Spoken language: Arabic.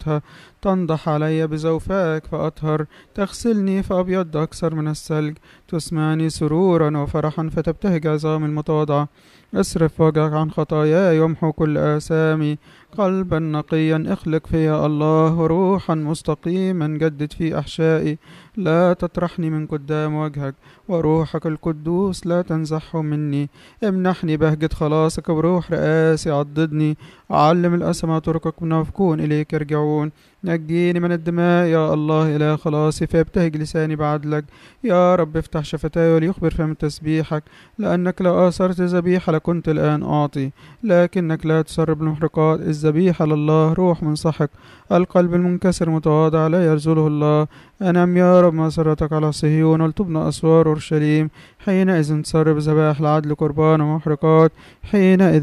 ذبيحتها، تنضح علي بزوفك فأطهر، تغسلني فأبيض أكثر من الثلج، تسمعني سرورا وفرحا فتبتهج عظامي المتواضعة. اصرف وجهك عن خطاياي وامحو كل آثامي، قلبا نقيا اخلق فيا الله، وروحا مستقيما جدد في أحشائي. لا تطرحني من قدام وجهك، وروحك القدوس لا تنزحه مني. امنحني بهجة خلاصك، بروح رئاسي عضدني. علم الأسمى طرقك، منافقون إليك يرجعون. نجيني من الدماء يا الله إله خلاصي، فيبتهج لساني بعدلك. يا رب افتح شفتاي وليخبر فم تسبيحك، لأنك لو آثرت ذبيحة لكنت الآن أعطي، لكنك لا تسرب المحرقات. الذبيحة لله روح منسحق، القلب المنكسر متواضع لا يرزله الله. أنم يا رب مسرتك على صهيون، ولتبنى أسوار أورشليم. حينئذ تسرب ذبائح العدل قربان ومحرقات، حينئذ